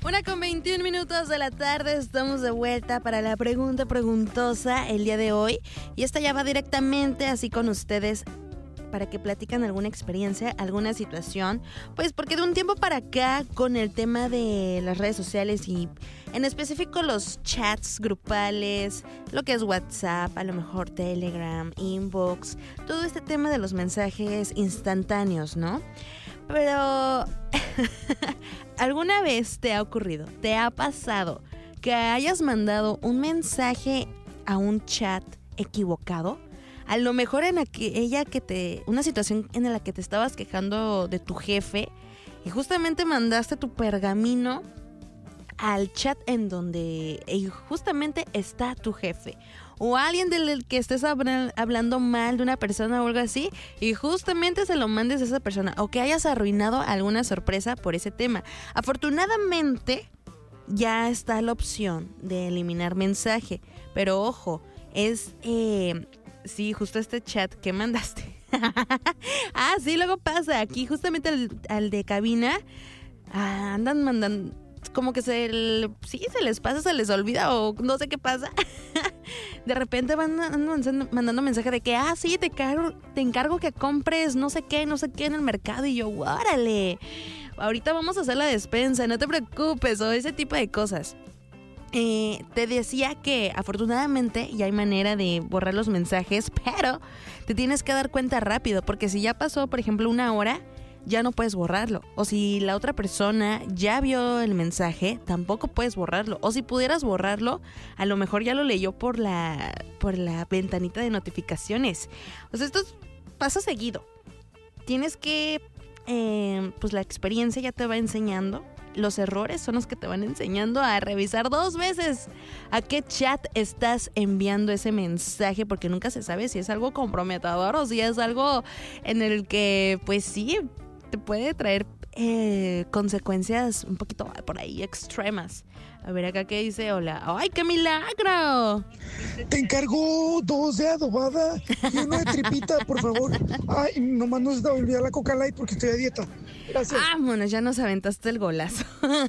1:21 de la tarde, estamos de vuelta para la pregunta preguntosa el día de hoy. Y esta ya va directamente así con ustedes para que platican alguna experiencia, alguna situación. Pues porque de un tiempo para acá, con el tema de las redes sociales y en específico los chats grupales, lo que es WhatsApp, a lo mejor Telegram, Inbox, todo este tema de los mensajes instantáneos, ¿no? Pero ¿alguna vez te ha ocurrido, te ha pasado que hayas mandado un mensaje a un chat equivocado? A lo mejor en una situación en la que te estabas quejando de tu jefe y justamente mandaste tu pergamino al chat en donde justamente está tu jefe. O alguien del que estés hablando mal de una persona o algo así, y justamente se lo mandes a esa persona, o que hayas arruinado alguna sorpresa por ese tema. Afortunadamente, ya está la opción de eliminar mensaje, pero ojo, sí, justo este chat que mandaste. Sí, luego pasa, aquí justamente al de cabina, andan mandando, como que se les pasa, se les olvida o no sé qué pasa. De repente van mandando mensaje de que, sí, te encargo que compres no sé qué en el mercado. Y yo, ¡órale! Ahorita vamos a hacer la despensa, no te preocupes, o ese tipo de cosas. Te decía que afortunadamente ya hay manera de borrar los mensajes, pero te tienes que dar cuenta rápido, porque si ya pasó, por ejemplo, 1 hora, ya no puedes borrarlo. O si la otra persona ya vio el mensaje, tampoco puedes borrarlo. O si pudieras borrarlo, a lo mejor ya lo leyó por la ventanita de notificaciones. O sea, esto pasa seguido. Tienes que, pues la experiencia ya te va enseñando. Los errores son los que te van enseñando a revisar 2 veces a qué chat estás enviando ese mensaje, porque nunca se sabe si es algo comprometedor o si es algo en el que, pues sí, te puede traer consecuencias un poquito por ahí extremas. A ver acá qué dice, hola. ¡Ay, qué milagro! Te encargo 2 de adobada y 1 de tripita, por favor. Ay, nomás no se te va a olvidar la Coca Light porque estoy a dieta. Gracias. Bueno, ya nos aventaste el golazo.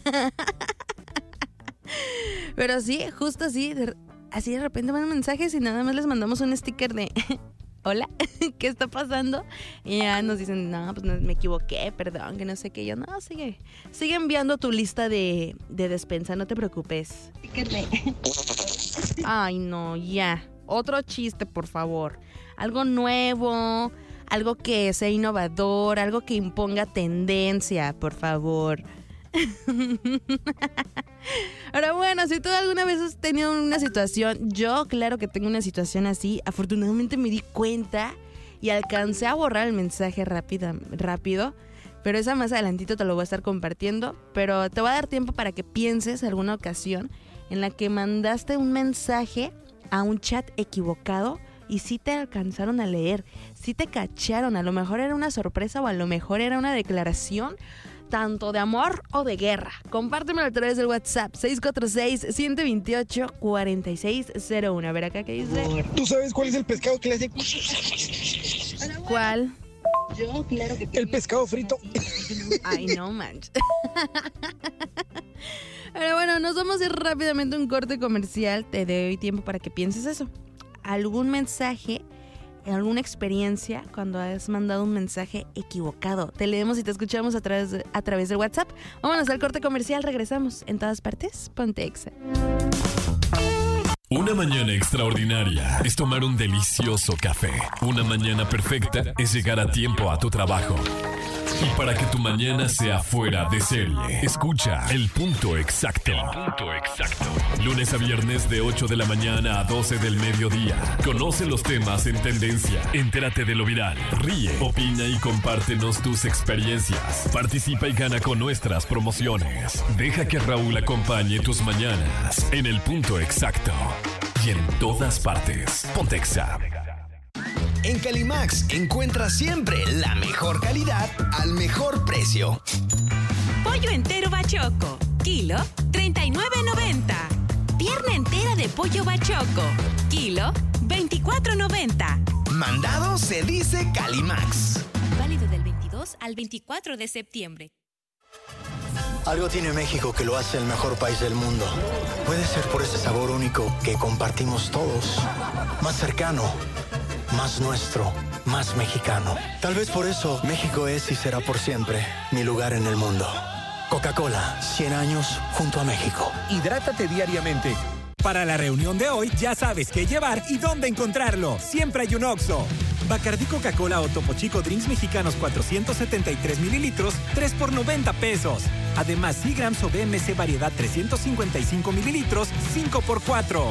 Pero sí, justo así de repente mandan mensajes y nada más les mandamos un sticker de hola, ¿qué está pasando? Y ya nos dicen, no, pues me equivoqué, perdón, que no sé qué. Yo, no, sigue enviando tu lista de despensa, no te preocupes. Ay, no, ya. Otro chiste, por favor. Algo nuevo, algo que sea innovador, algo que imponga tendencia, por favor. Ahora, bueno, si tú alguna vez has tenido una situación, yo claro que tengo una situación así, afortunadamente me di cuenta y alcancé a borrar el mensaje rápido, pero esa más adelantito te lo voy a estar compartiendo, pero te voy a dar tiempo para que pienses alguna ocasión en la que mandaste un mensaje a un chat equivocado y sí te alcanzaron a leer, sí te cacharon, a lo mejor era una sorpresa o a lo mejor era una declaración tanto de amor o de guerra. Compártemelo a través del WhatsApp 646-128-4601. A ver acá qué dice. ¿Tú sabes cuál es el pescado que le hace? ¿Cuál? Yo, claro que el pescado frito. Ay, no manches. Pero bueno, nos vamos a ir rápidamente a un corte comercial. Te doy tiempo para que pienses eso. ¿Algún mensaje, alguna experiencia cuando has mandado un mensaje equivocado? Te leemos y te escuchamos a través del WhatsApp. Vámonos al corte comercial, regresamos. En todas partes, ponte Exa. Una mañana extraordinaria es tomar un delicioso café. Una mañana perfecta es llegar a tiempo a tu trabajo. Y para que tu mañana sea fuera de serie, escucha El Punto Exacto. Lunes a viernes de 8 de la mañana a 12 del mediodía. Conoce los temas en tendencia. Entérate de lo viral. Ríe, opina y compártenos tus experiencias. Participa y gana con nuestras promociones. Deja que Raúl acompañe tus mañanas en El Punto Exacto. Y en todas partes. Ponte Exa. En Calimax encuentras siempre la mejor calidad al mejor precio. Pollo entero bachoco, kilo, $39.90. Pierna entera de pollo bachoco, kilo, $24.90. Mandado se dice Calimax. Válido del 22 al 24 de septiembre. Algo tiene México que lo hace el mejor país del mundo. Puede ser por ese sabor único que compartimos todos. Más cercano, más nuestro, más mexicano. Tal vez por eso México es y será por siempre mi lugar en el mundo. Coca-Cola, 100 años junto a México. Hidrátate diariamente. Para la reunión de hoy, ya sabes qué llevar y dónde encontrarlo. Siempre hay un Oxxo. Bacardí Coca-Cola o Topo Chico Drinks Mexicanos 473 mililitros, 3 por 90 pesos. Además, Seagrams o BMC Variedad 355 mililitros, 5 por 4.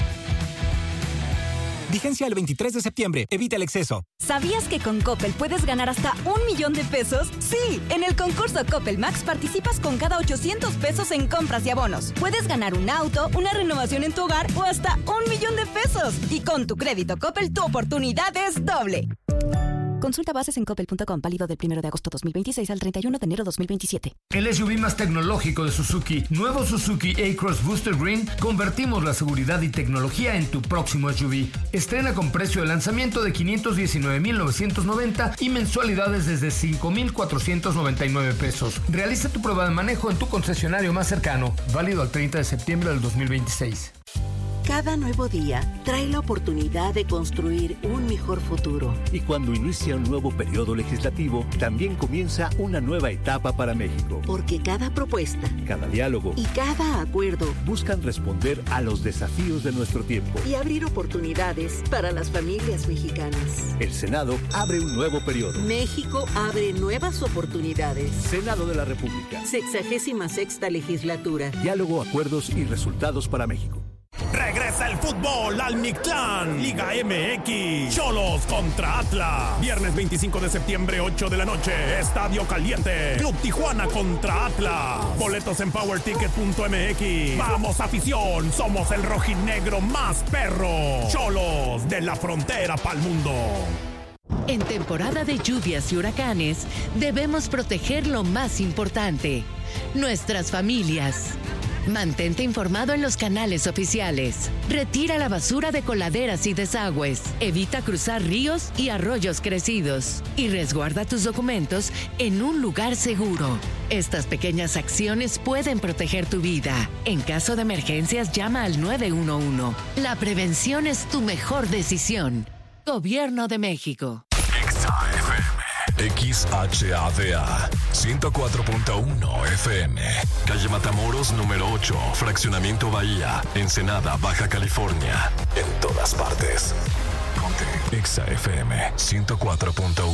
Vigencia el 23 de septiembre. Evita el exceso. ¿Sabías que con Coppel puedes ganar hasta $1,000,000 de pesos? Sí, en el concurso Coppel Max participas con cada 800 pesos en compras y abonos. Puedes ganar un auto, una renovación en tu hogar o hasta $1,000,000 de pesos. Y con tu crédito Coppel, tu oportunidad es doble. Consulta bases en coppel.com, válido del 1 de agosto 2026 al 31 de enero 2027. El SUV más tecnológico de Suzuki, nuevo Suzuki A-Cross Booster Green, convertimos la seguridad y tecnología en tu próximo SUV. Estrena con precio de lanzamiento de $519,990 y mensualidades desde $5,499 pesos. Realiza tu prueba de manejo en tu concesionario más cercano, válido al 30 de septiembre del 2026. Cada nuevo día trae la oportunidad de construir un mejor futuro. Y cuando inicia un nuevo periodo legislativo, también comienza una nueva etapa para México. Porque cada propuesta, cada diálogo y cada acuerdo buscan responder a los desafíos de nuestro tiempo y abrir oportunidades para las familias mexicanas. El Senado abre un nuevo periodo. México abre nuevas oportunidades. Senado de la República. 66ª legislatura. Diálogo, acuerdos y resultados para México. Regresa el fútbol al Mictlán. Liga MX. Xolos contra Atlas. Viernes 25 de septiembre, 8 de la noche. Estadio Caliente. Club Tijuana contra Atlas. Boletos en powerticket.mx. Vamos, afición. Somos el rojinegro más perro. Xolos de la frontera pa'l mundo. En temporada de lluvias y huracanes, debemos proteger lo más importante: nuestras familias. Mantente informado en los canales oficiales. Retira la basura de coladeras y desagües. Evita cruzar ríos y arroyos crecidos. Y resguarda tus documentos en un lugar seguro. Estas pequeñas acciones pueden proteger tu vida. En caso de emergencias, llama al 911. La prevención es tu mejor decisión. Gobierno de México. XHADA 104.1 FM, calle Matamoros número 8, Fraccionamiento Bahía, Ensenada, Baja California. En todas partes. Ponte XFM 104.1.